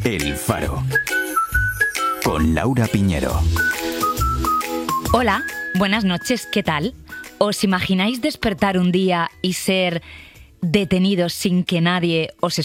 El Faro, con Laura Piñero. Hola, buenas noches, ¿qué tal? ¿Os imagináis despertar un día y ser detenidos sin que nadie os